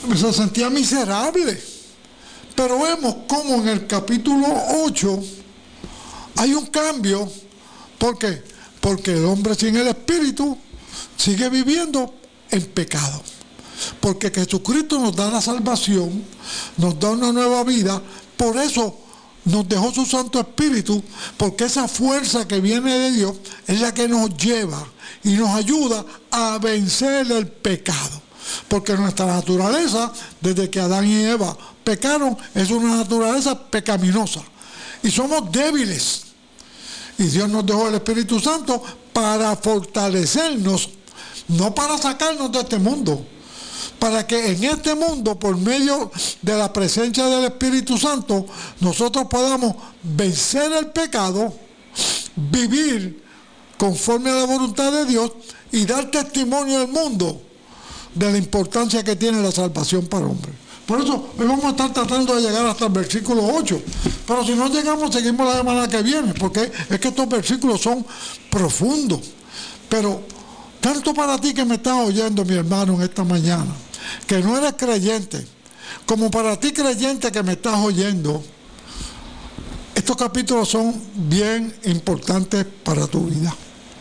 se sentía miserable. Pero vemos cómo en el capítulo 8 hay un cambio. ¿Por qué? Porque el hombre sin el Espíritu sigue viviendo en pecado. Porque Jesucristo nos da la salvación, nos da una nueva vida. Por eso nos dejó su Santo Espíritu, porque esa fuerza que viene de Dios es la que nos lleva y nos ayuda a vencer el pecado. Porque nuestra naturaleza, desde que Adán y Eva pecaron, es una naturaleza pecaminosa. Y somos débiles. Y Dios nos dejó el Espíritu Santo para fortalecernos, no para sacarnos de este mundo. Para que en este mundo, por medio de la presencia del Espíritu Santo, nosotros podamos vencer el pecado, vivir conforme a la voluntad de Dios y dar testimonio al mundo de la importancia que tiene la salvación para el hombre. Por eso hoy vamos a estar tratando de llegar hasta el versículo 8. Pero si no llegamos, seguimos la semana que viene, porque es que estos versículos son profundos. Pero tanto para ti que me estás oyendo, mi hermano, en esta mañana, que no eres creyente, como para ti creyente que me estás oyendo, estos capítulos son bien importantes para tu vida.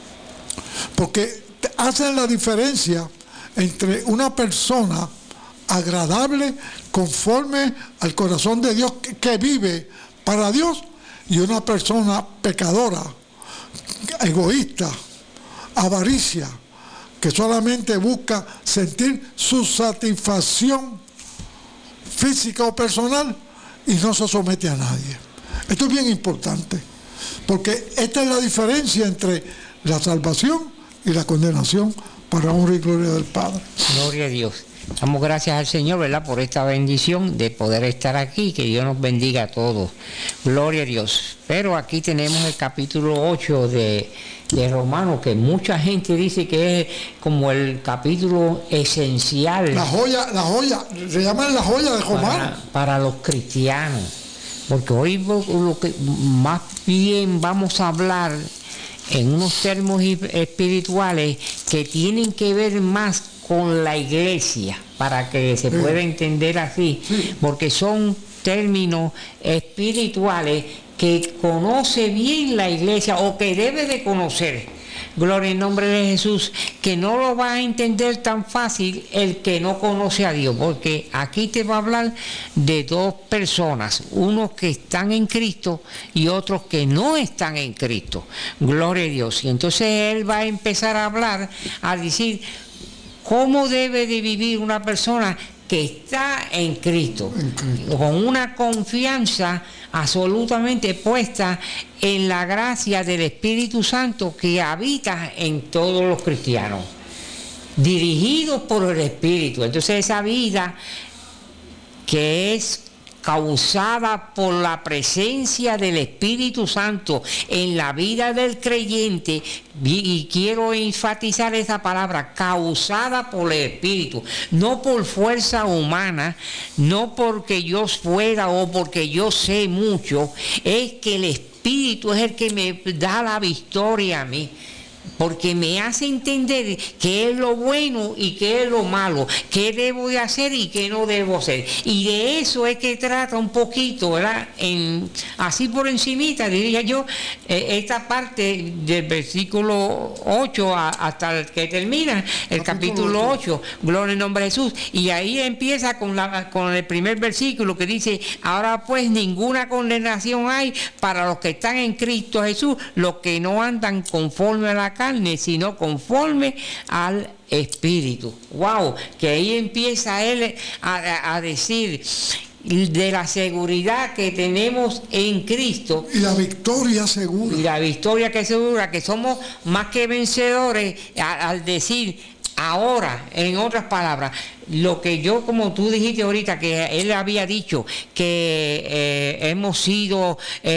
Porque hacen la diferencia entre una persona agradable, conforme al corazón de Dios, que vive para Dios, y una persona pecadora, egoísta, avaricia, que solamente busca sentir su satisfacción física o personal y no se somete a nadie. Esto es bien importante, porque esta es la diferencia entre la salvación y la condenación, para honra y gloria del Padre. Gloria a Dios. Damos gracias al Señor, ¿verdad?, por esta bendición de poder estar aquí. Que Dios nos bendiga a todos. Gloria a Dios. Pero aquí tenemos el capítulo 8 de Romanos, que mucha gente dice que es como el capítulo esencial. La joya, se llama la joya de Romanos. Para los cristianos. Porque hoy lo que más bien vamos a hablar en unos términos espirituales que tienen que ver más con la iglesia, para que se pueda entender así, porque son términos espirituales que conoce bien la iglesia, o que debe de conocer. Gloria en nombre de Jesús, que no lo va a entender tan fácil el que no conoce a Dios, porque aquí te va a hablar de dos personas, unos que están en Cristo y otros que no están en Cristo. Gloria a Dios. Y entonces Él va a empezar a hablar, a decir cómo debe de vivir una persona que está en Cristo, con una confianza absolutamente puesta en la gracia del Espíritu Santo que habita en todos los cristianos, dirigidos por el Espíritu. Entonces esa vida que es causada por la presencia del Espíritu Santo en la vida del creyente, y quiero enfatizar esa palabra, causada por el Espíritu, no por fuerza humana, no porque yo fuera o porque yo sé mucho, es que el Espíritu es el que me da la victoria a mí, porque me hace entender qué es lo bueno y qué es lo malo, qué debo de hacer y qué no debo hacer. Y de eso es que trata un poquito, ¿verdad? Así por encimita, diría yo, esta parte del versículo 8 hasta el que termina el capítulo 8, gloria en nombre de Jesús. Y ahí empieza con el primer versículo que dice: ahora pues ninguna condenación hay para los que están en Cristo Jesús, los que no andan conforme a la carne, sino conforme al Espíritu. Wow, que ahí empieza él a decir de la seguridad que tenemos en Cristo. Y la victoria segura. Y la victoria que es segura, que somos más que vencedores al decir ahora, en otras palabras, lo que yo, como tú dijiste ahorita, que él había dicho, que hemos sido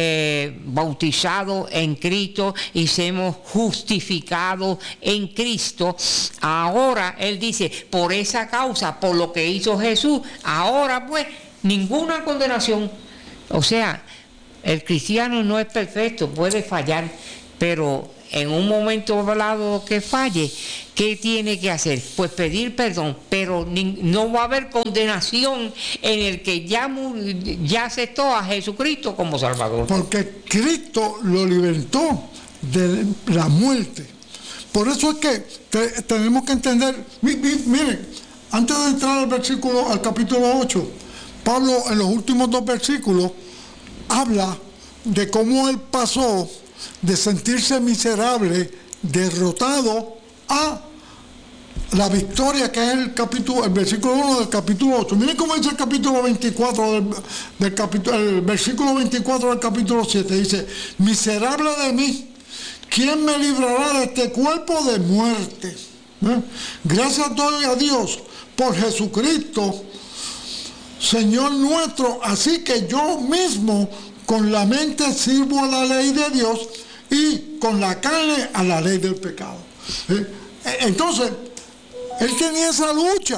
bautizados en Cristo y hemos justificados en Cristo. Ahora, él dice, por esa causa, por lo que hizo Jesús, ahora pues, ninguna condenación. O sea, el cristiano no es perfecto, puede fallar, pero en un momento dado que falle, ¿qué tiene que hacer? Pues pedir perdón, pero no va a haber condenación en el que ya aceptó a Jesucristo como Salvador. Porque Cristo lo libertó de la muerte. Por eso es que tenemos que entender, miren, antes de entrar al capítulo 8, Pablo en los últimos 2 versículos habla de cómo él pasó de sentirse miserable, derrotado, a la victoria, que es el versículo 1 del capítulo 8. Miren cómo dice el capítulo 24 el versículo 24 del capítulo 7. Dice: miserable de mí, ¿quién me librará de este cuerpo de muerte? Gracias doy a Dios por Jesucristo, Señor nuestro. Así que yo mismo con la mente sirvo a la ley de Dios y con la carne a la ley del pecado. Entonces, él tenía esa lucha.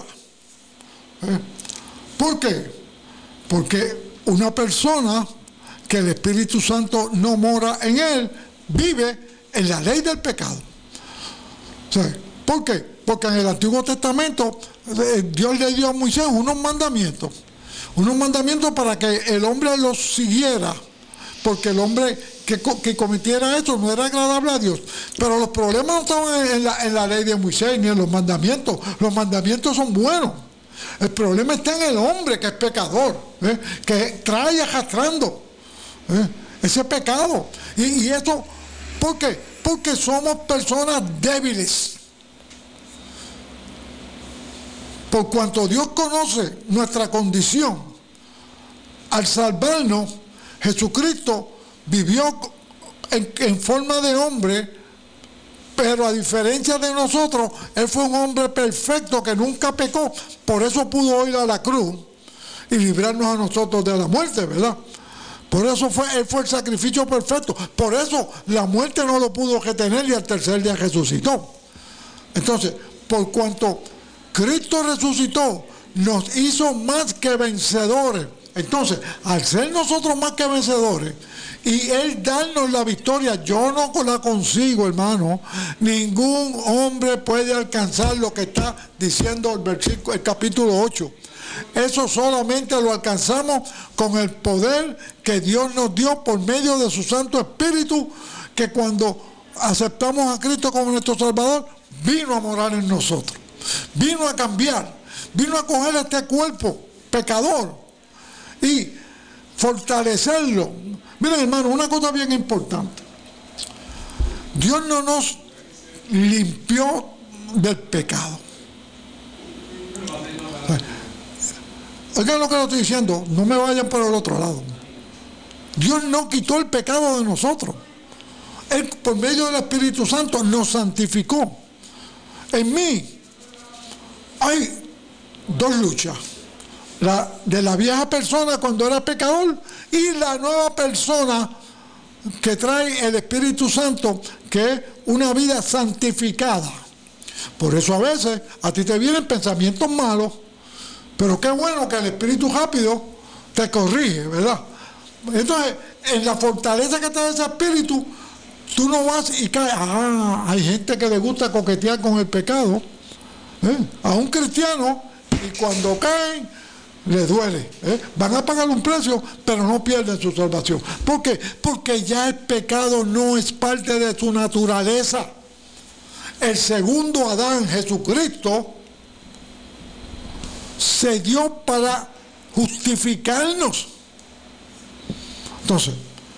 ¿Por qué? Porque una persona que el Espíritu Santo no mora en él, vive en la ley del pecado. ¿Por qué? Porque en el Antiguo Testamento Dios le dio a Moisés unos mandamientos para que el hombre los siguiera, porque el hombre que cometiera esto no era agradable a Dios. Pero los problemas no estaban en la ley de Moisés ni en los mandamientos. Los mandamientos son buenos. El problema está en el hombre que es pecador, que trae arrastrando ese pecado. Y esto, ¿por qué? Porque somos personas débiles. Por cuanto Dios conoce nuestra condición, al salvarnos, Jesucristo vivió en forma de hombre, pero a diferencia de nosotros, Él fue un hombre perfecto que nunca pecó. Por eso pudo ir a la cruz y librarnos a nosotros de la muerte, ¿verdad? Por eso Él fue el sacrificio perfecto. Por eso la muerte no lo pudo retener y al tercer día resucitó. Entonces, por cuanto Cristo resucitó, nos hizo más que vencedores. Entonces, al ser nosotros más que vencedores y Él darnos la victoria, yo no la consigo, hermano. Ningún hombre puede alcanzar lo que está diciendo el capítulo 8. Eso solamente lo alcanzamos con el poder que Dios nos dio por medio de su Santo Espíritu, que cuando aceptamos a Cristo como nuestro Salvador, vino a morar en nosotros. Vino a cambiar, vino a coger este cuerpo pecador y fortalecerlo. Miren, hermano, una cosa bien importante. Dios no nos limpió del pecado. Oigan lo que le estoy diciendo, no me vayan por el otro lado. Dios no quitó el pecado de nosotros. Él, por medio del Espíritu Santo, nos santificó. En mí hay 2 luchas: la de la vieja persona cuando era pecador y la nueva persona que trae el Espíritu Santo, que es una vida santificada. Por eso a veces a ti te vienen pensamientos malos, pero qué bueno que el Espíritu rápido te corrige, ¿verdad? Entonces, en la fortaleza que te da ese Espíritu, tú no vas y caes. Hay gente que le gusta coquetear con el pecado, a un cristiano, y cuando caen le duele, van a pagar un precio, pero no pierden su salvación. ¿Por qué? Porque ya el pecado no es parte de su naturaleza. El segundo Adán, Jesucristo, se dio para justificarnos. Entonces,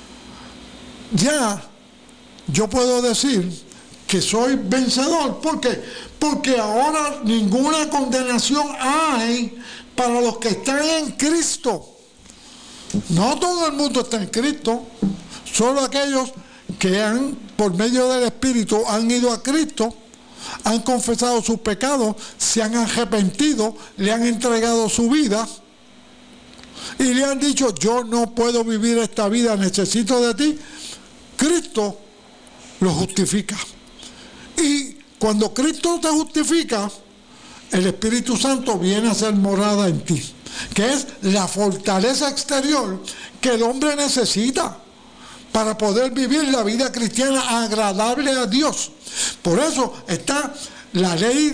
ya yo puedo decir que soy vencedor. ¿Por qué? Porque ahora ninguna condenación hay para los que están en Cristo. No todo el mundo está en Cristo, solo aquellos que por medio del Espíritu han ido a Cristo, han confesado sus pecados, se han arrepentido, le han entregado su vida y le han dicho: yo no puedo vivir esta vida, necesito de ti. Cristo lo justifica. Y cuando Cristo te justifica, el Espíritu Santo viene a ser morada en ti, que es la fortaleza exterior que el hombre necesita para poder vivir la vida cristiana agradable a Dios. Por eso está la ley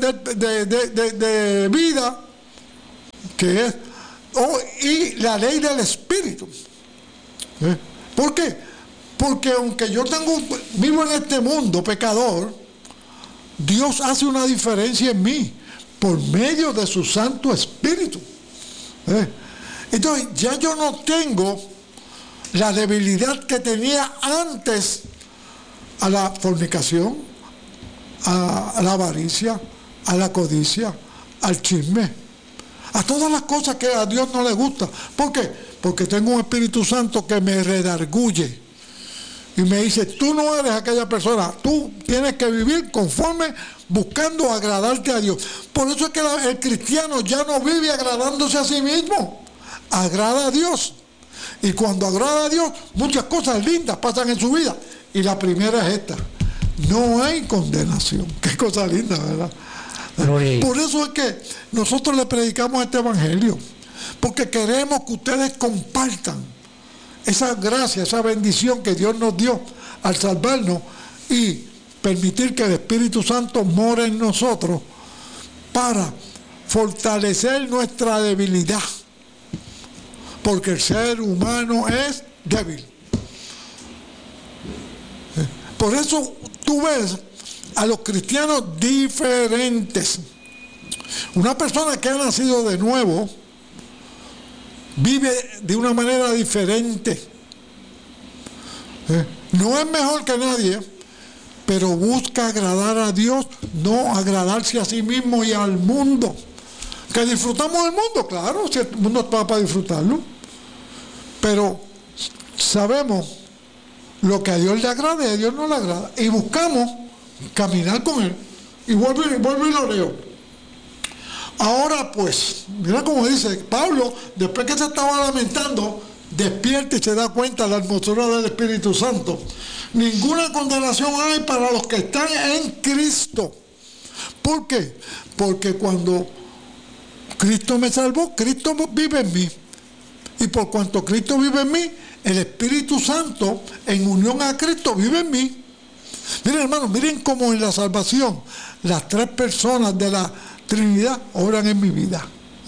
de vida, que es, y la ley del Espíritu. ¿Por qué? Porque aunque yo vivo en este mundo pecador, Dios hace una diferencia en mí por medio de su Santo Espíritu. Entonces ya yo no tengo la debilidad que tenía antes a la fornicación, a la avaricia, a la codicia, al chisme, a todas las cosas que a Dios no le gusta. ¿Por qué? Porque tengo un Espíritu Santo que me redarguye y me dice: tú no eres aquella persona, tú tienes que vivir conforme, buscando agradarte a Dios. Por eso es que el cristiano ya no vive agradándose a sí mismo, agrada a Dios. Y cuando agrada a Dios, muchas cosas lindas pasan en su vida. Y la primera es esta: no hay condenación. Qué cosa linda, ¿verdad? Por eso es que nosotros le predicamos este evangelio, porque queremos que ustedes compartan esa gracia, esa bendición que Dios nos dio al salvarnos y permitir que el Espíritu Santo more en nosotros para fortalecer nuestra debilidad, porque el ser humano es débil. Por eso tú ves a los cristianos diferentes. Una persona que ha nacido de nuevo vive de una manera diferente. No es mejor que nadie, pero busca agradar a Dios, no agradarse a sí mismo y al mundo. Que disfrutamos del mundo, claro, si el mundo está para disfrutarlo, pero sabemos lo que a Dios le agrada y a Dios no le agrada, y buscamos caminar con Él. Y vuelvo y lo leo. Ahora pues, mira cómo dice Pablo, después que se estaba lamentando, despierta y se da cuenta de la hermosura del Espíritu Santo. Ninguna condenación hay para los que están en Cristo. ¿Por qué? Porque cuando Cristo me salvó, Cristo vive en mí. Y por cuanto Cristo vive en mí, el Espíritu Santo, en unión a Cristo, vive en mí. Miren, hermanos, miren cómo en la salvación las tres personas de la Trinidad obran en mi vida.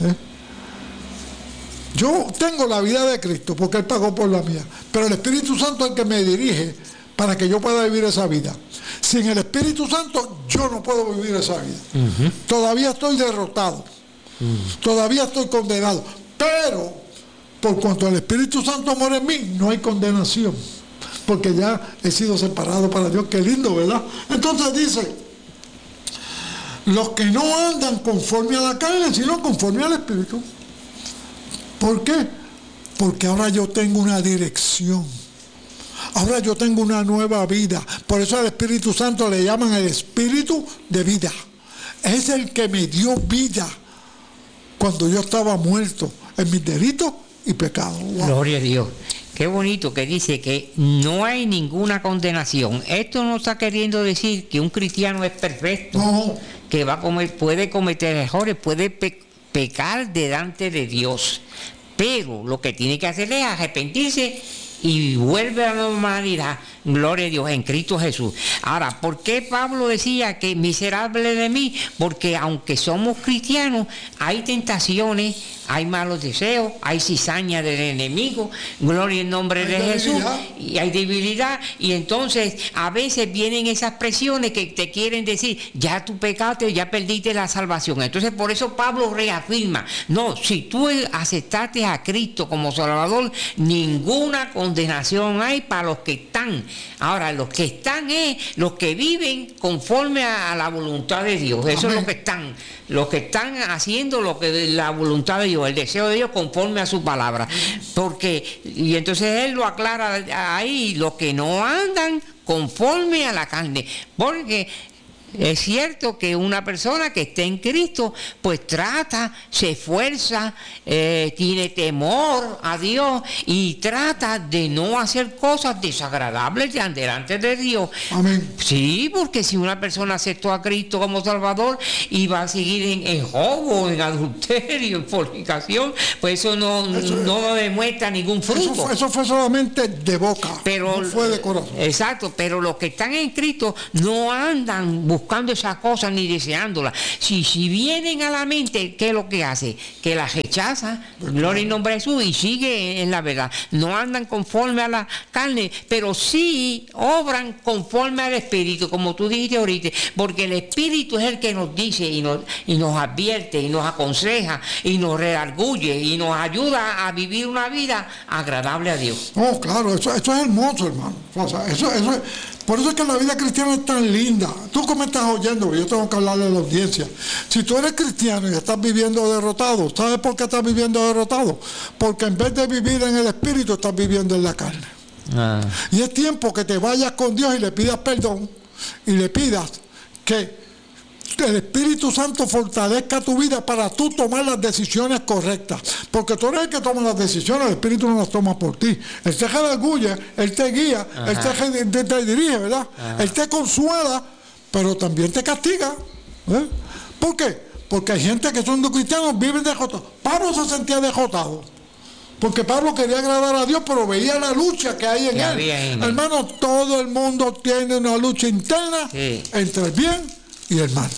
Yo tengo la vida de Cristo porque Él pagó por la mía, pero el Espíritu Santo es el que me dirige para que yo pueda vivir esa vida. Sin el Espíritu Santo yo no puedo vivir esa vida. Todavía estoy derrotado, todavía estoy condenado, pero por cuanto el Espíritu Santo mora en mí, no hay condenación, porque ya he sido separado para Dios. Qué lindo, ¿verdad? Entonces dice: los que no andan conforme a la carne, sino conforme al Espíritu. ¿Por qué? Porque ahora yo tengo una dirección. Ahora yo tengo una nueva vida. Por eso al Espíritu Santo le llaman el Espíritu de vida. Es el que me dio vida cuando yo estaba muerto en mis delitos y pecados. Wow. Gloria a Dios. Qué bonito que dice que no hay ninguna condenación. Esto no está queriendo decir que un cristiano es perfecto, no, que puede cometer errores, puede pecar delante de Dios. Pero lo que tiene que hacer es arrepentirse y vuelve a la normalidad. Gloria a Dios, en Cristo Jesús. Ahora, ¿por qué Pablo decía que miserable de mí? Porque aunque somos cristianos, hay tentaciones, hay malos deseos, hay cizaña del enemigo, gloria en nombre de Jesús, y hay debilidad, y entonces a veces vienen esas presiones que te quieren decir: ya tú pecaste, ya perdiste la salvación. Entonces por eso Pablo reafirma: no, si tú aceptaste a Cristo como Salvador, ninguna condenación hay para los que están. Ahora, los que están es los que viven conforme a la voluntad de Dios. Eso es los que están haciendo la voluntad de Dios, el deseo de Dios conforme a su palabra. Y entonces él lo aclara ahí: los que no andan conforme a la carne. Porque Es cierto que una persona que esté en Cristo, pues trata, se esfuerza, tiene temor a Dios y trata de no hacer cosas desagradables delante de Dios. Amén. Sí, porque si una persona aceptó a Cristo como Salvador y va a seguir en robo, en adulterio, en fornicación, pues eso no demuestra ningún fruto. Eso fue solamente de boca, pero, no fue de corazón. Exacto, pero los que están en Cristo no andan buscando esas cosas ni deseándolas. Si vienen a la mente, ¿qué es lo que hace? Que las rechaza, gloria y nombre de Jesús, y sigue en la verdad. No andan conforme a la carne, pero sí obran conforme al Espíritu, como tú dijiste ahorita, porque el Espíritu es el que nos dice y nos advierte y nos aconseja y nos redarguye y nos ayuda a vivir una vida agradable a Dios. Oh, claro, eso es hermoso, hermano. O sea, por eso es que la vida cristiana es tan linda. Tú que me estás oyendo, yo tengo que hablarle a la audiencia. Si tú eres cristiano y estás viviendo derrotado, ¿sabes por qué estás viviendo derrotado? Porque en vez de vivir en el Espíritu, estás viviendo en la carne. Y es tiempo que te vayas con Dios y le pidas perdón y le pidas que el Espíritu Santo fortalezca tu vida para tú tomar las decisiones correctas, porque tú eres el que toma las decisiones, el Espíritu no las toma por ti. Él te redarguye, Él te guía, Él te dirige, ¿verdad? Él te consuela, pero también te castiga. ¿Por qué? Porque hay gente que son cristianos, viven derrotados. Pablo se sentía derrotado porque Pablo quería agradar a Dios, pero veía la lucha que hay en él. Hermano, todo el mundo tiene una lucha interna entre el bien y el mal.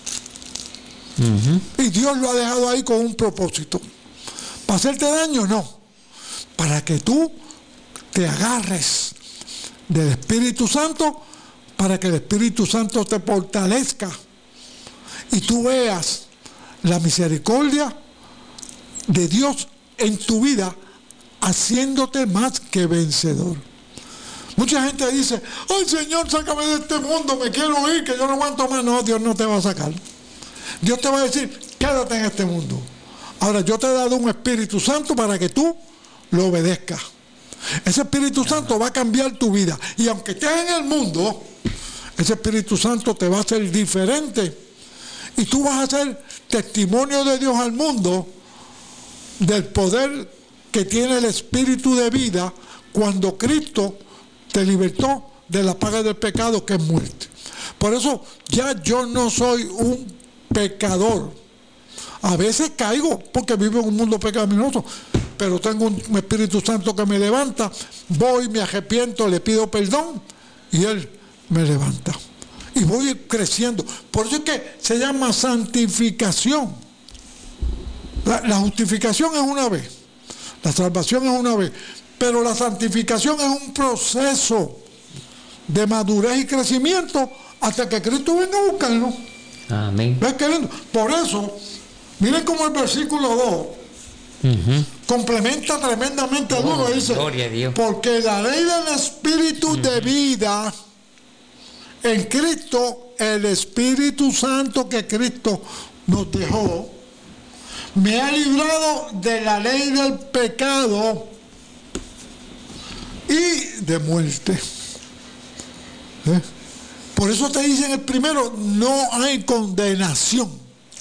Y Dios lo ha dejado ahí con un propósito. ¿Para hacerte daño? No. Para que tú te agarres del Espíritu Santo, para que el Espíritu Santo te fortalezca y tú veas la misericordia de Dios en tu vida, haciéndote más que vencedor. Mucha gente dice: ay, Señor, sácame de este mundo, me quiero ir, que yo no aguanto más. No, Dios no te va a sacar. Dios te va a decir: quédate en este mundo. Ahora, yo te he dado un Espíritu Santo para que tú lo obedezcas. Ese Espíritu Santo va a cambiar tu vida. Y aunque estés en el mundo, ese Espíritu Santo te va a hacer diferente. Y tú vas a ser testimonio de Dios al mundo del poder que tiene el Espíritu de vida cuando Cristo te libertó de la paga del pecado, que es muerte. Por eso ya yo no soy un pecador. A veces caigo porque vivo en un mundo pecaminoso, pero tengo un Espíritu Santo que me levanta. Voy, me arrepiento, le pido perdón y Él me levanta. Y voy creciendo. Por eso es que se llama santificación. La justificación es una vez, la salvación es una vez, pero la santificación es un proceso de madurez y crecimiento hasta que Cristo venga a buscarnos. Amén. ¿Ves qué lindo? Por eso, miren cómo el versículo 2 complementa tremendamente a uno. Dice: gloria a Dios. Porque la ley del Espíritu de vida en Cristo, el Espíritu Santo que Cristo nos dejó, me ha librado de la ley del pecado y de muerte. Por eso te dice en el primero: no hay condenación,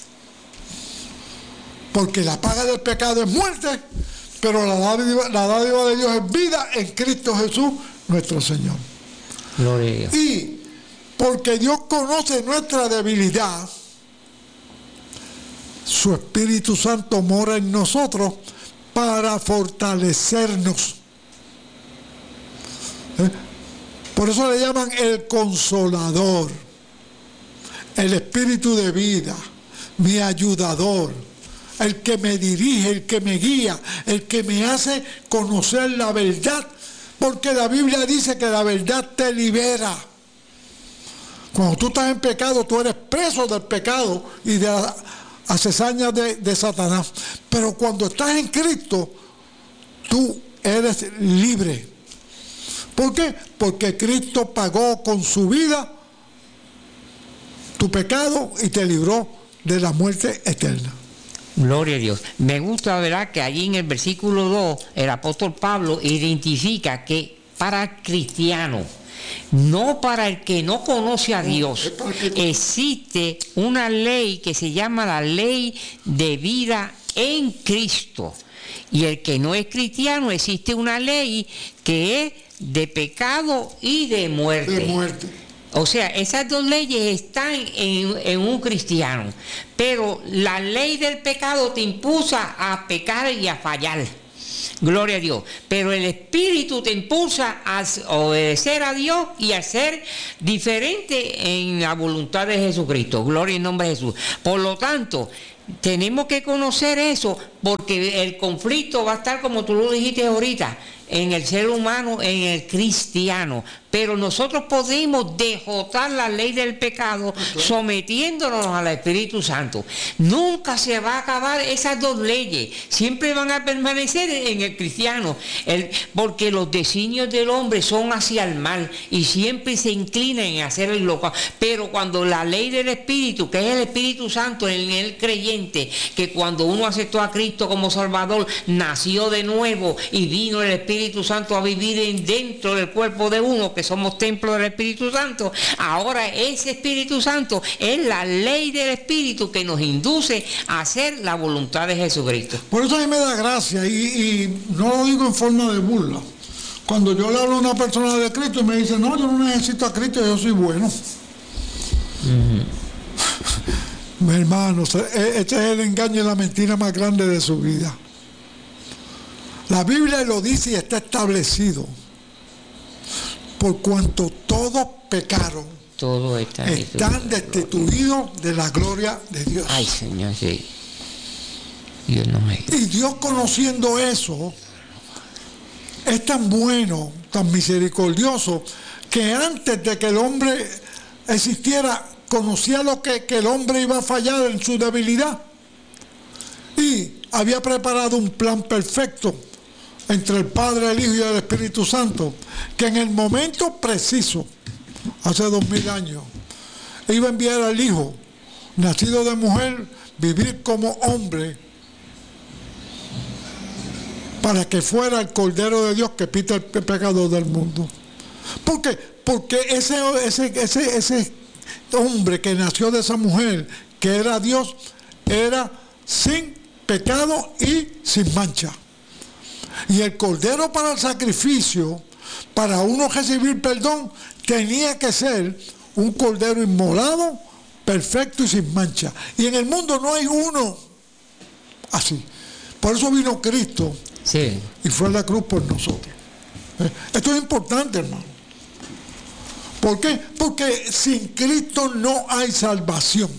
porque la paga del pecado es muerte, pero la dádiva de Dios es vida en Cristo Jesús nuestro Señor. Gloria a Dios. Y porque Dios conoce nuestra debilidad, su Espíritu Santo mora en nosotros para fortalecernos. Por eso le llaman el Consolador, el Espíritu de vida, mi ayudador, el que me dirige, el que me guía, el que me hace conocer la verdad, porque la Biblia dice que la verdad te libera. Cuando tú estás en pecado, tú eres preso del pecado y de la acesañas de Satanás. Pero cuando estás en Cristo, tú eres libre. ¿Por qué? Porque Cristo pagó con su vida tu pecado y te libró de la muerte eterna. Gloria a Dios. Me gusta, ¿verdad?, que allí en el versículo 2 el apóstol Pablo identifica que para cristianos no para el que no conoce a Dios. Existe una ley que se llama la ley de vida en Cristo. Y el que no es cristiano, existe una ley que es de pecado y de muerte. De muerte. O sea, esas dos leyes están en un cristiano. Pero la ley del pecado te impulsa a pecar y a fallar. Gloria a Dios. Pero el Espíritu te impulsa a obedecer a Dios y a ser diferente en la voluntad de Jesucristo. Gloria en nombre de Jesús. Por lo tanto, tenemos que conocer eso, porque el conflicto va a estar, como tú lo dijiste ahorita, en el ser humano, en el cristiano. Pero nosotros podemos dejotar la ley del pecado sometiéndonos al Espíritu Santo. Nunca se va a acabar esas dos leyes. Siempre van a permanecer en el cristiano. Porque los designios del hombre son hacia el mal y siempre se inclinan en hacer el loco. Pero cuando la ley del Espíritu, que es el Espíritu Santo en el creyente, que cuando uno aceptó a Cristo como Salvador, nació de nuevo y vino el Espíritu Santo a vivir dentro del cuerpo de uno, que somos templo del Espíritu Santo. Ahora ese Espíritu Santo es la ley del Espíritu que nos induce a hacer la voluntad de Jesucristo. Por eso a mí me da gracia, y no lo digo en forma de burla. Cuando yo le hablo a una persona de Cristo y me dice, no, yo no necesito a Cristo, yo soy bueno. Mi hermano, este es el engaño y la mentira más grande de su vida. La Biblia lo dice y está establecido. Por cuanto todos pecaron, están destituidos de la gloria de Dios. Ay, Señor, sí. Dios no me... Y Dios, conociendo eso, es tan bueno, tan misericordioso, que antes de que el hombre existiera, conocía lo que el hombre iba a fallar en su debilidad. Y había preparado un plan perfecto entre el Padre, el Hijo y el Espíritu Santo, que en el momento preciso, hace 2000 años, iba a enviar al Hijo, nacido de mujer, vivir como hombre, para que fuera el Cordero de Dios que quita el pecado del mundo. ¿Por qué? Porque ese hombre que nació de esa mujer, que era Dios, era sin pecado y sin mancha. Y el cordero para el sacrificio, para uno recibir perdón, tenía que ser un cordero inmolado, perfecto y sin mancha. Y en el mundo no hay uno así. Por eso vino Cristo, sí, y fue a la cruz por nosotros. Esto es importante, hermano. ¿Por qué? Porque sin Cristo no hay salvación.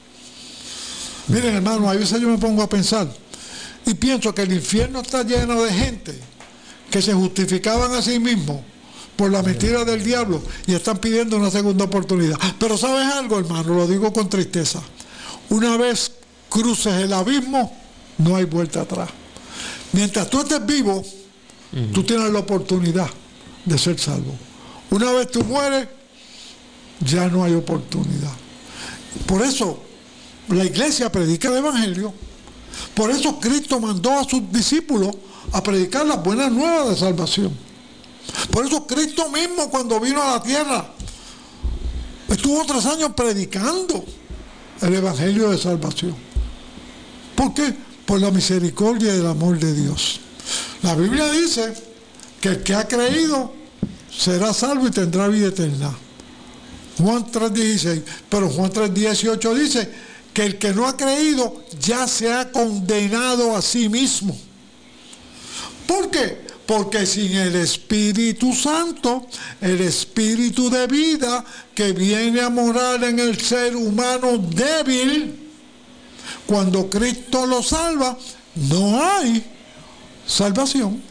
Miren, hermano, a veces yo me pongo a pensar y pienso que el infierno está lleno de gente que se justificaban a sí mismos por la mentira del diablo y están pidiendo una segunda oportunidad. Pero ¿sabes algo, hermano? Lo digo con tristeza. Una vez cruces el abismo, no hay vuelta atrás. Mientras tú estés vivo, tú tienes la oportunidad de ser salvo. Una vez tú mueres, ya no hay oportunidad. Por eso la iglesia predica el Evangelio. Por eso Cristo mandó a sus discípulos a predicar las buenas nuevas de salvación. Por eso Cristo mismo, cuando vino a la tierra, estuvo 3 años predicando el Evangelio de salvación. ¿Por qué? Por la misericordia y el amor de Dios. La Biblia dice que el que ha creído será salvo y tendrá vida eterna. Juan 3:16. Pero Juan 3:18 dice que el que no ha creído ya se ha condenado a sí mismo. ¿Por qué? Porque sin el Espíritu Santo, el Espíritu de vida que viene a morar en el ser humano débil, cuando Cristo lo salva, no hay salvación.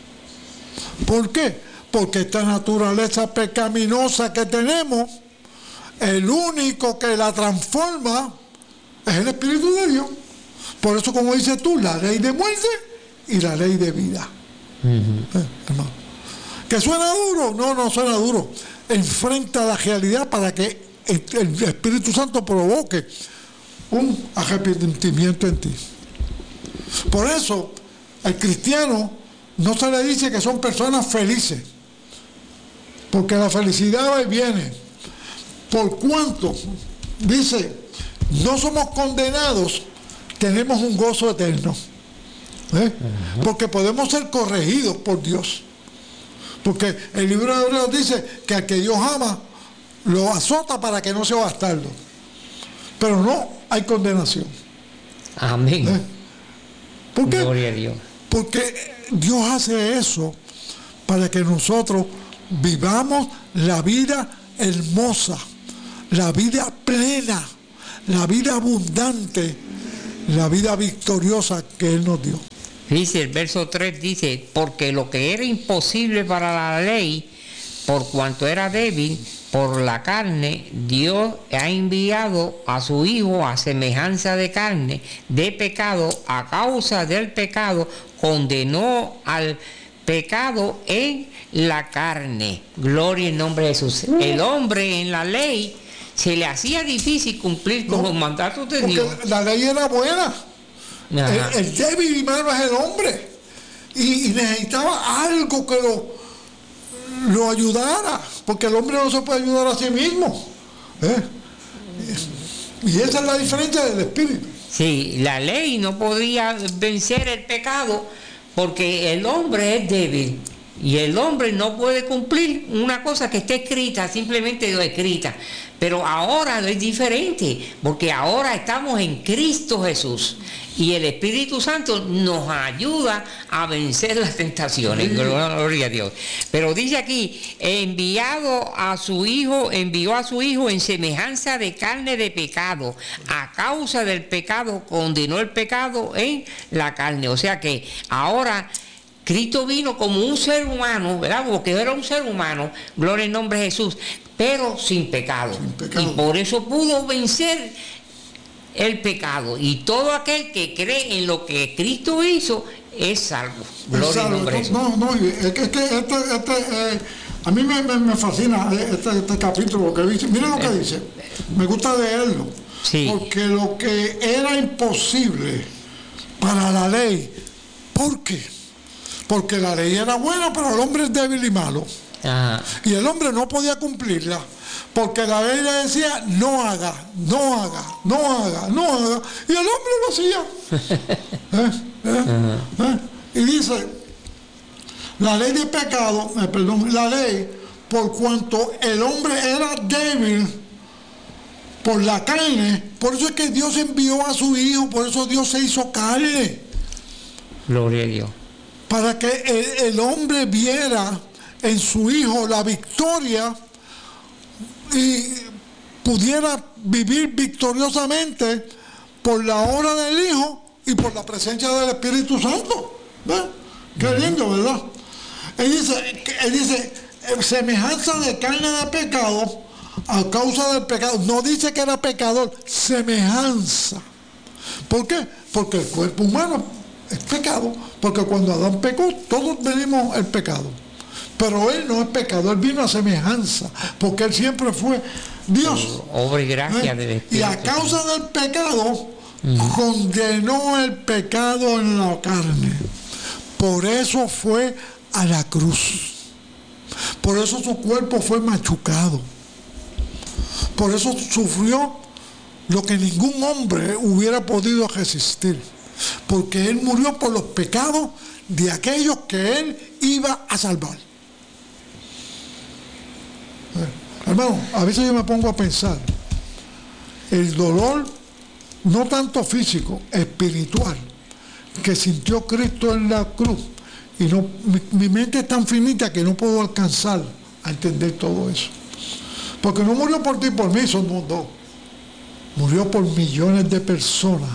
¿Por qué? Porque esta naturaleza pecaminosa que tenemos, el único que la transforma es el Espíritu de Dios. Por eso, como dices tú, la ley de muerte y la ley de vida. Hermano, ¿que suena duro? No, no suena duro. Enfrenta la realidad para que el Espíritu Santo provoque un arrepentimiento en ti. Por eso, al cristiano no se le dice que son personas felices. Porque la felicidad va y viene. Por cuanto, dice, no somos condenados, tenemos un gozo eterno. Porque podemos ser corregidos por Dios. Porque el libro de Hebreos dice que al que Dios ama, lo azota para que no sea bastardo. Pero no hay condenación. Amén. ¿Por qué? Gloria a Dios. Porque Dios hace eso para que nosotros vivamos la vida hermosa, la vida plena, la vida abundante, la vida victoriosa que Él nos dio. Dice el verso 3, dice, porque lo que era imposible para la ley, por cuanto era débil, por la carne, Dios ha enviado a su Hijo a semejanza de carne, de pecado, a causa del pecado, condenó al pecado en la carne. Gloria en nombre de Jesús. El hombre en la ley se le hacía difícil cumplir con los mandatos de Dios. Porque la ley era buena. El débil y malo es el hombre. Y necesitaba algo que lo ayudara, porque el hombre no se puede ayudar a sí mismo. Y esa es la diferencia del espíritu. Sí, la ley no podía vencer el pecado porque el hombre es débil y el hombre no puede cumplir una cosa que esté escrita, simplemente lo escrita. Pero ahora es diferente, porque ahora estamos en Cristo Jesús y el Espíritu Santo nos ayuda a vencer las tentaciones. Gloria a Dios. Pero dice aquí, envió a su Hijo en semejanza de carne de pecado. A causa del pecado, condenó el pecado en la carne. O sea que ahora Cristo vino como un ser humano, ¿verdad? Porque era un ser humano, gloria en nombre de Jesús, pero sin pecado. Y por eso pudo vencer el pecado. Y todo aquel que cree en lo que Cristo hizo es salvo. Gloria en nombre de Jesús. Es que a mí me fascina este capítulo que dice. Mira lo que dice. Me gusta leerlo. Sí. Porque lo que era imposible para la ley, ¿por qué? Porque la ley era buena, pero el hombre es débil y malo. Ajá. Y el hombre no podía cumplirla, porque la ley le decía, no haga, no haga, no haga, no haga, y el hombre lo hacía. Y dice, la ley de pecado, la ley, por cuanto el hombre era débil por la carne, por eso es que Dios envió a su Hijo, por eso Dios se hizo carne. Gloria a Dios. Para que el hombre viera en su Hijo la victoria y pudiera vivir victoriosamente por la obra del Hijo y por la presencia del Espíritu Santo. ¿Ves? Qué lindo, ¿verdad? Él dice, semejanza de carne de pecado, a causa del pecado. No dice que era pecador, semejanza. ¿Por qué? Porque el cuerpo humano es pecado, porque cuando Adán pecó, todos venimos el pecado. Pero él no es pecador, él vino a semejanza, porque él siempre fue Dios. Obra y gracia del Espíritu. Y a causa del pecado, condenó el pecado en la carne. Por eso fue a la cruz. Por eso su cuerpo fue machucado. Por eso sufrió lo que ningún hombre hubiera podido resistir. Porque él murió por los pecados de aquellos que él iba a salvar. Hermano, a veces yo me pongo a pensar, el dolor, no tanto físico, espiritual, que sintió Cristo en la cruz, y mi mente es tan finita que no puedo alcanzar a entender todo eso. Porque no murió por ti y por mí, somos dos. Murió por millones de personas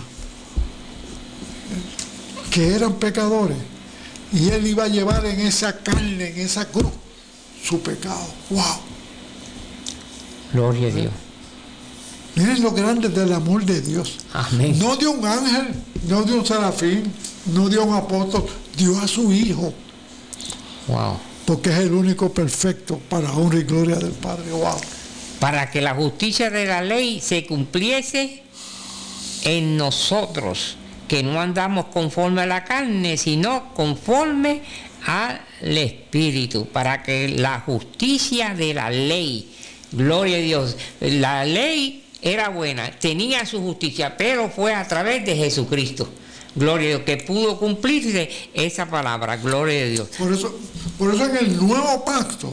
que eran pecadores, y él iba a llevar en esa carne, en esa cruz, su pecado. ¡Wow! Gloria a Dios. Miren lo grande del amor de Dios. Amén. No de un ángel, no de un serafín, no de un apóstol, dio a su Hijo. Wow. Porque es el único perfecto para honra y gloria del Padre. Wow. Para que la justicia de la ley se cumpliese en nosotros, que no andamos conforme a la carne, sino conforme al Espíritu, para que la justicia de la ley, gloria a Dios, la ley era buena, tenía su justicia, pero fue a través de Jesucristo, gloria a Dios, que pudo cumplirse esa palabra, gloria a Dios. Por eso en el nuevo pacto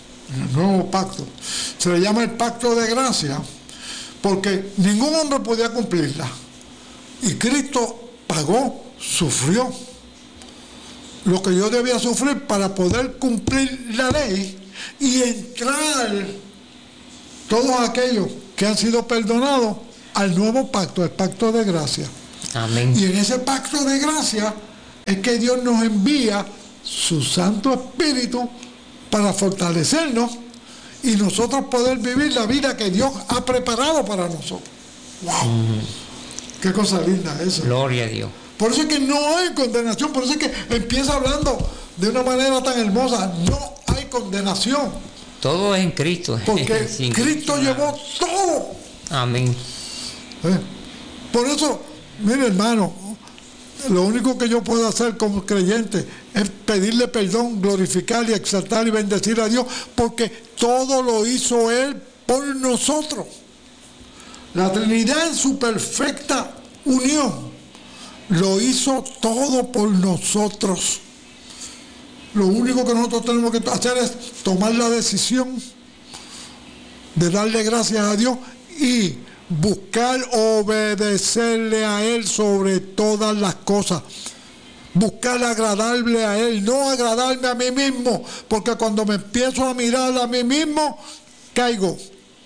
se le llama el pacto de gracia, porque ningún hombre podía cumplirla, y Cristo pagó, sufrió lo que yo debía sufrir para poder cumplir la ley y entrar todos aquellos que han sido perdonados al nuevo pacto, el pacto de gracia. Amén. Y en ese pacto de gracia es que Dios nos envía su Santo Espíritu para fortalecernos y nosotros poder vivir la vida que Dios ha preparado para nosotros. ¡Wow! ¡Qué cosa linda esa! Gloria a Dios. Por eso es que no hay condenación, por eso es que empieza hablando de una manera tan hermosa. No hay condenación. Todo es en Cristo. Porque Cristo llevó todo. Amén. Por eso, mire hermano, lo único que yo puedo hacer como creyente es pedirle perdón, glorificar y exaltar y bendecir a Dios, porque todo lo hizo Él por nosotros. La Trinidad en su perfecta unión lo hizo todo por nosotros. Lo único que nosotros tenemos que hacer es tomar la decisión de darle gracias a Dios y buscar obedecerle a Él sobre todas las cosas. Buscar agradarle a Él, no agradarme a mí mismo, porque cuando me empiezo a mirar a mí mismo, caigo.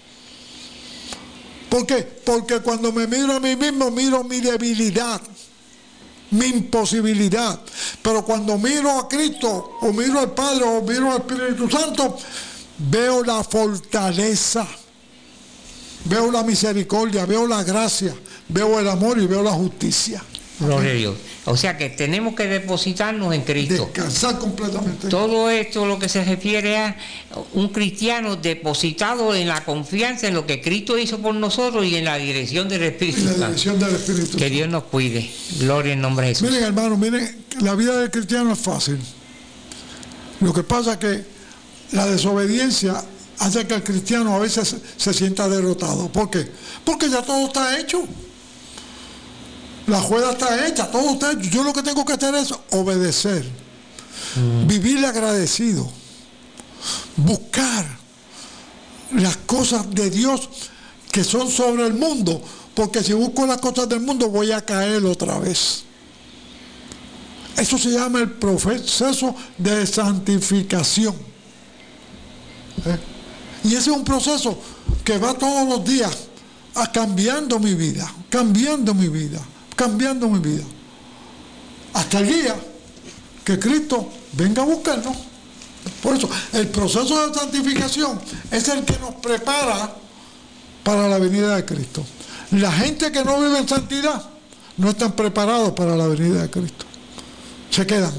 ¿Por qué? Porque cuando me miro a mí mismo, miro mi debilidad, mi imposibilidad. Pero cuando miro a Cristo, o miro al Padre, o miro al Espíritu Santo, veo la fortaleza, veo la misericordia, veo la gracia, veo el amor y veo la justicia. Gloria a Dios. O sea que tenemos que depositarnos en Cristo. Descansar completamente. Todo esto lo que se refiere a un cristiano depositado en la confianza en lo que Cristo hizo por nosotros y en la dirección del Espíritu Santo. La dirección del Espíritu Santo. Que Dios nos cuide. Gloria en nombre de Jesús. Miren hermanos, miren, la vida del cristiano es fácil. Lo que pasa es que la desobediencia hace que el cristiano a veces se sienta derrotado. ¿Por qué? Porque ya todo está hecho. La juega está hecha, todo está hecho. Yo lo que tengo que hacer es obedecer, vivir agradecido, buscar las cosas de Dios que son sobre el mundo, porque si busco las cosas del mundo voy a caer otra vez. Eso se llama el proceso de santificación. Y ese es un proceso que va todos los días cambiando mi vida, hasta el día que Cristo venga a buscarnos. Por eso, el proceso de santificación es el que nos prepara para la venida de Cristo. La gente que no vive en santidad no están preparados para la venida de Cristo. Se quedan.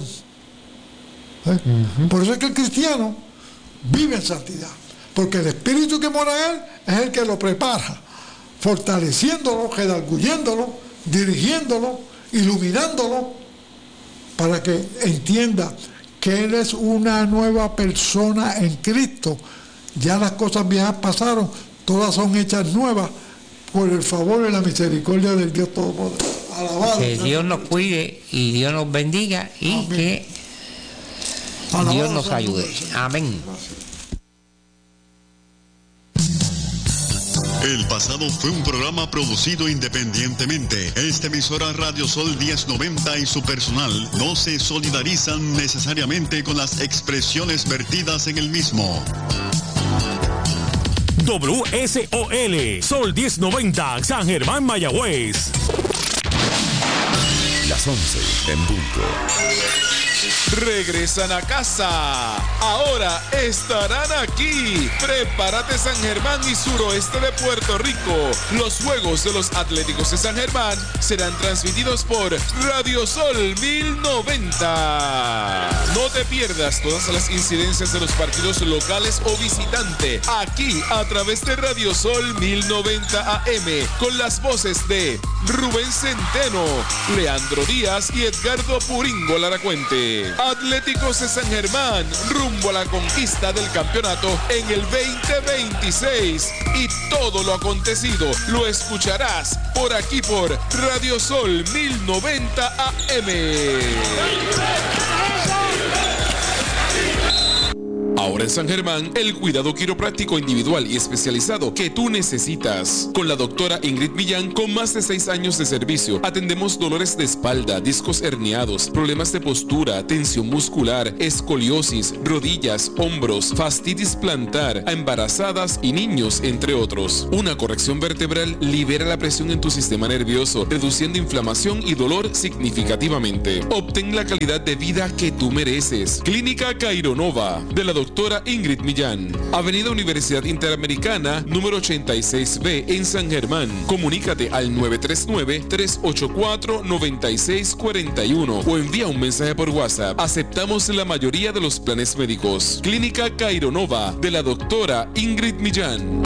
Por eso es que el cristiano vive en santidad, porque el Espíritu que mora en él es el que lo prepara, fortaleciéndolo, redarguyéndolo, dirigiéndolo, iluminándolo, para que entienda que él es una nueva persona en Cristo. Ya las cosas viejas pasaron, todas son hechas nuevas por el favor y la misericordia del Dios Todopoderoso. Alabado. Que Dios nos cuide y Dios nos bendiga y amén. Que alabado Dios nos ayude. Amén. El pasado fue un programa producido independientemente. Esta emisora Radio Sol 1090 y su personal no se solidarizan necesariamente con las expresiones vertidas en el mismo. WSOL Sol 1090 San Germán, Mayagüez. Las 11 en punto. Regresan a casa. Ahora estarán aquí. Prepárate San Germán y suroeste de Puerto Rico. Los Juegos de los Atléticos de San Germán serán transmitidos por Radio Sol 1090. No te pierdas todas las incidencias de los partidos locales o visitante, aquí a través de Radio Sol 1090 AM, con las voces de Rubén Centeno, Leandro Díaz y Edgardo Puringo Laracuente. Atléticos de San Germán, rumbo a la conquista del campeonato en el 2026. Y todo lo acontecido lo escucharás por aquí por Radio Sol 1090 AM. Ahora en San Germán, el cuidado quiropráctico individual y especializado que tú necesitas. Con la doctora Ingrid Millán, con más de 6 años de servicio, atendemos dolores de espalda, discos herniados, problemas de postura, tensión muscular, escoliosis, rodillas, hombros, fastitis plantar, a embarazadas y niños, entre otros. Una corrección vertebral libera la presión en tu sistema nervioso, reduciendo inflamación y dolor significativamente. Obtén la calidad de vida que tú mereces. Clínica Caironova, de la doctora Ingrid Millán, Avenida Universidad Interamericana, número 86B en San Germán. Comunícate al 939-384-9641 o envía un mensaje por WhatsApp. Aceptamos la mayoría de los planes médicos. Clínica Caironova, de la doctora Ingrid Millán.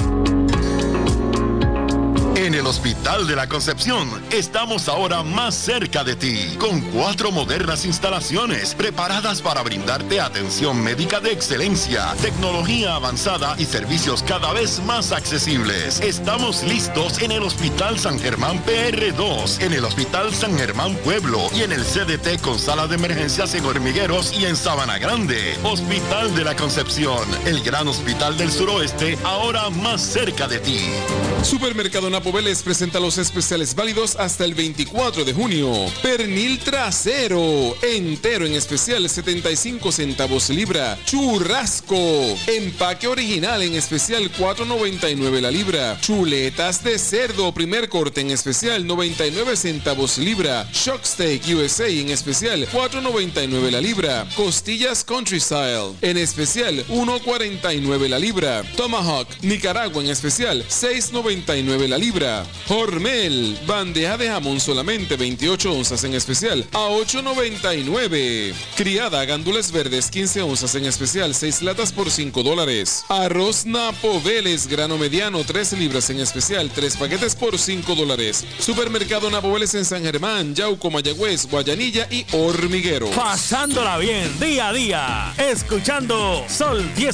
En el Hospital de la Concepción estamos ahora más cerca de ti, con 4 modernas instalaciones preparadas para brindarte atención médica de excelencia, tecnología avanzada y servicios cada vez más accesibles. Estamos listos en el Hospital San Germán PR2, en el Hospital San Germán Pueblo y en el CDT con sala de emergencias en Hormigueros y en Sabana Grande. Hospital de la Concepción, el gran hospital del suroeste, ahora más cerca de ti. Supermercado Napo Vélez presenta los especiales válidos hasta el 24 de junio. Pernil trasero entero en especial 75 centavos libra. Churrasco empaque original en especial 4.99 la libra. Chuletas de cerdo primer corte en especial 99 centavos libra. Shock Steak USA en especial 4.99 la libra. Costillas Country Style en especial 1.49 la libra. Tomahawk Nicaragua en especial 6.99 la libra. Hormel, bandeja de jamón solamente 28 onzas en especial a $8.99. Criada gandules verdes 15 onzas en especial 6 latas por $5. Arroz Napo Vélez grano mediano 3 libras en especial 3 paquetes por $5. Supermercado Napo Vélez en San Germán, Yauco, Mayagüez, Guayanilla y Hormiguero. Pasándola bien día a día, escuchando Sol 10.